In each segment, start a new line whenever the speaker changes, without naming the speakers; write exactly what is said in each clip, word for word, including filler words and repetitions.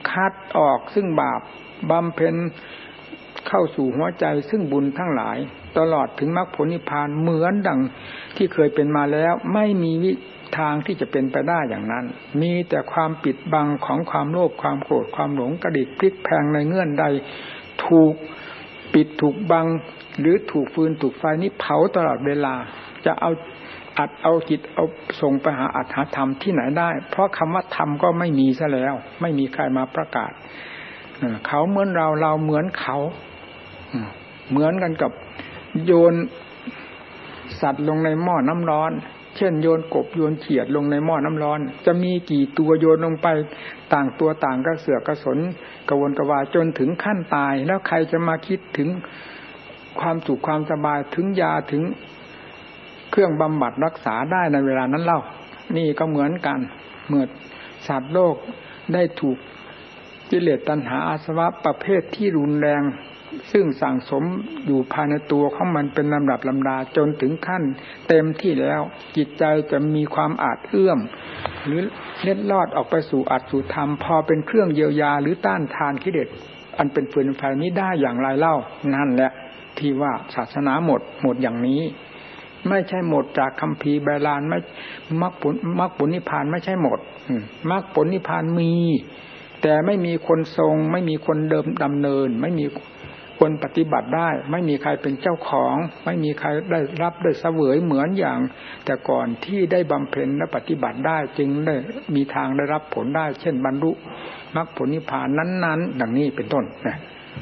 คัดออกซึ่งบาปบำเพ็ญเข้าสู่หัวใจซึ่งบุญทั้งหลายตลอดถึงมรรคผลนิพพานเหมือนดังที่เคยเป็นมาแล้วไม่มีวิทางที่จะเป็นไปได้อย่างนั้นมีแต่ความปิดบังของความโลภความโกรธความหลงกระดิกพลิกแพลงในเงื่อนใดถูกปิดถูกบังหรือถูกฟืนถูกไฟนี้เผาตลอดเวลาจะเอาอัดเอาจิตเอาส่งไปหาอัตถธรรมที่ไหนได้เพราะคำว่าธรรมก็ไม่มีซะแล้วไม่มีใครมาประกาศเขาเหมือนเราเราเหมือนเขาเหมือนกันกับโยนสัตว์ลงในหม้อน้ำร้อนเช่นโยนกบโยนเขียดลงในหม้อน้ำร้อนจะมีกี่ตัวโยนลงไปต่างตัวต่างกระเสือกกระสนกระวนกระวายจนถึงขั้นตายแล้วใครจะมาคิดถึงความสุขความสบายถึงยาถึงเครื่องบำบัดรักษาได้ในเวลานั้นเล่านี่ก็เหมือนกันเมื่อสัตว์โลกได้ถูกกิเลสตัณหาอาสวะประเภทที่รุนแรงซึ่งสั่งสมอยู่ภายในตัวของมันเป็นลำดับลำดาจนถึงขั้นเต็มที่แล้วจิตใจจะมีความอาจเอื้อมหรือเล็ดลอดออกไปสู่อัตสู่ธรรมพอเป็นเครื่องเยียวยาหรือต้านทานกิเลสอันเป็นฟืนไฟนี้ได้อย่างไรเล่านั่นแหละที่ว่าศาสนาหมดหมดอย่างนี้ไม่ใช่หมดจากคัมภีร์โบราณไม่มรรคผลมรรคผลนิพพานไม่ใช่หมดมรรคผลนิพพานมีแต่ไม่มีคนทรงไม่มีคนเดิมดำเนินไม่มีคนปฏิบัติได้ไม่มีใครเป็นเจ้าของไม่มีใครได้รับได้เสวยเหมือนอย่างแต่ก่อนที่ได้บำเพ็ญและปฏิบัติได้จึงได้มีทางได้รับผลได้เช่นบรรลุมรรคผลนิพพานนั้นๆดังนี้เป็นต้นนะ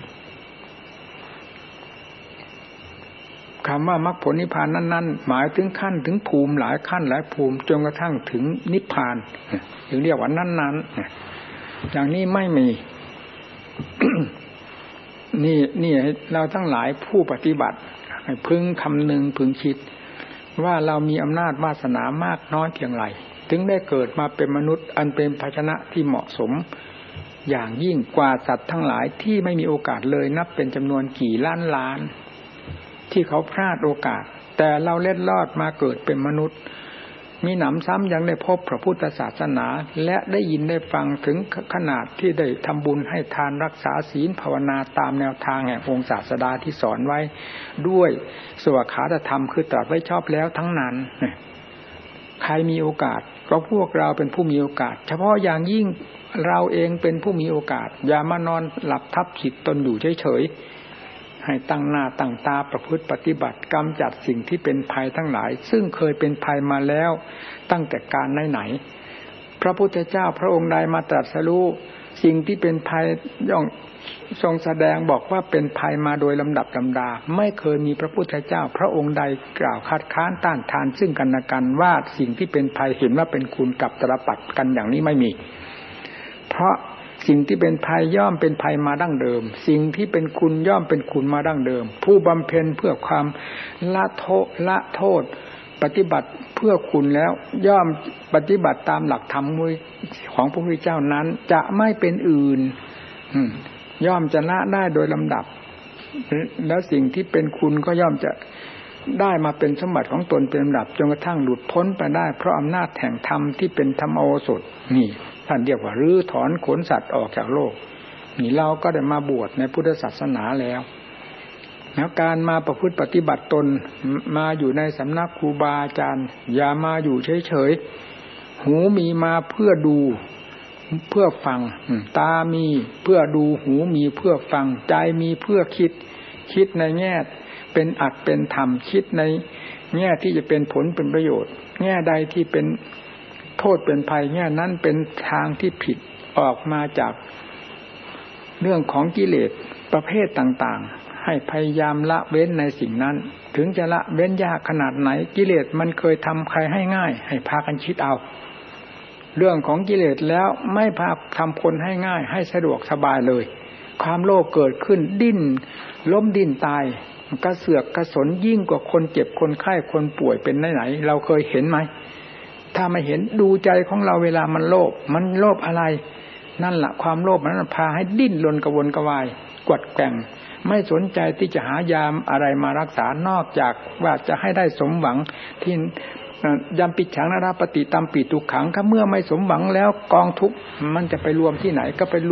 คำว่ามรรคผลนิพพานนั้นๆหมายถึงขั้นถึงภูมิหลายขั้นหลายภูมิจนกระทั่งถึงนิพพานถึงเรียกว่านั้นๆอย่างนี้ไม่มี นี่นี่เราทั้งหลายผู้ปฏิบัติให้พึงคำนึงพึงคิดว่าเรามีอำนาจวาสนามากน้อยเพียงไรถึงได้เกิดมาเป็นมนุษย์อันเป็นภาชนะที่เหมาะสมอย่างยิ่งกว่าสัตว์ทั้งหลายที่ไม่มีโอกาสเลยนับเป็นจำนวนกี่ล้านล้านที่เขาพลาดโอกาสแต่เราเล็ดลอดมาเกิดเป็นมนุษย์มีหนำซ้ำยังได้พบพระพุทธศาสนาและได้ยินได้ฟังถึงขนาดที่ได้ทำบุญให้ทานรักษาศีลภาวนาตามแนวทางแห่งองค์ศาสดาที่สอนไว้ด้วยสวขาตธรรมคือตรัสไว้ชอบแล้วทั้งนั้นใครมีโอกาสก็พวกเราเป็นผู้มีโอกาสเฉพาะอย่างยิ่งเราเองเป็นผู้มีโอกาสอย่ามานอนหลับทับจิตตนอยู่เฉยๆให้ตั้งหน้าตั้งตาประพฤติปฏิบัติกำจัดสิ่งที่เป็นภัยทั้งหลายซึ่งเคยเป็นภัยมาแล้วตั้งแต่การไหนๆพระพุทธเจ้าพระองค์ใดมาตรัสรู้สิ่งที่เป็นภัยย่อมทรงแสดงบอกว่าเป็นภัยมาโดยลำดับลำดาไม่เคยมีพระพุทธเจ้าพระองค์ใดกล่าวคัดค้านต้านทานซึ่งกันและกันว่าสิ่งที่เป็นภัยเห็นว่าเป็นคุณกับตรปัดกันอย่างนี้ไม่มีเพราะสิ่งที่เป็นภัยย่อมเป็นภัยมาดั้งเดิมสิ่งที่เป็นคุณย่อมเป็นคุณมาดั้งเดิมผู้บำเพ็ญเพื่อความละโทษละโทษปฏิบัติเพื่อคุณแล้วย่อมปฏิบัติตามหลักธรรมของพระพุทธเจ้านั้นจะไม่เป็นอื่นย่อมจะละได้โดยลำดับแล้วสิ่งที่เป็นคุณก็ย่อมจะได้มาเป็นสมบัติของตนเป็นลำดับจนกระทั่งหลุดพ้นไปได้เพราะอำนาจแห่งธรรมที่เป็นธรรมโอสถนี่ท่านเรียกว่ารื้อถอนขนสัตว์ออกจากโลกนี่เราก็ได้มาบวชในพุทธศาสนาแล้วแล้วการมาประพฤติปฏิบัติตนมาอยู่ในสำนักครูบาอาจารย์อย่ามาอยู่เฉยๆหูมีมาเพื่อดูเพื่อฟังตามีเพื่อดูหูมีเพื่อฟังใจมีเพื่อคิดคิดในแง่เป็นอัตเป็นธรรมคิดในแง่ที่จะเป็นผลเป็นประโยชน์แง่ใดที่เป็นโทษเป็นภัยแง่นั้นเป็นทางที่ผิดออกมาจากเรื่องของกิเลสประเภทต่างๆให้พยายามละเว้นในสิ่งนั้นถึงจะละเว้นยากขนาดไหนกิเลสมันเคยทำใครให้ง่ายให้พากันคิดเอาเรื่องของกิเลสแล้วไม่พาทำคนให้ง่ายให้สะดวกสบายเลยความโลภเกิดขึ้นดิ้นล้มดิ้นตายกระเสือกกระสนยิ่งกว่าคนเจ็บคนไข้คนป่วยเป็นไหนๆเราเคยเห็นไหมถ้าไม่เห็นดูใจของเราเวลามันโลภมันโลภอะไรนั่นแหละความโลภมันพาให้ดิ้นรนกระวนกระวายกวัดแกว่งไม่สนใจที่จะหายาอะไรมารักษานอกจากว่าจะให้ได้สมหวังที่ยามปิดฉังนราปฏิตัมปิทุกขังถ้าเมื่อไม่สมหวังแล้วกองทุกข์มันจะไปรวมที่ไหนก็ไป